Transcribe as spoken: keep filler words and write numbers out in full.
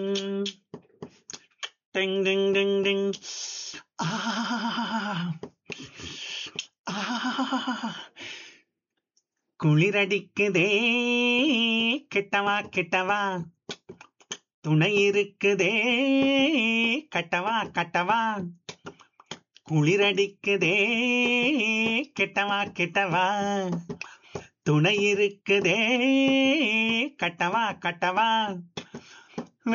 ம், டிங் டிங் டிங் டிங். ஆ, ஆ, குளிரடிக்குதே, கெட்டவா கெட்டவா, துணை இருக்குதே, கட்டவா கட்டவா, குளிரடிக்குதே, கெட்டவா கெட்டவா, துணை இருக்குதே, கட்டவா கட்டவா.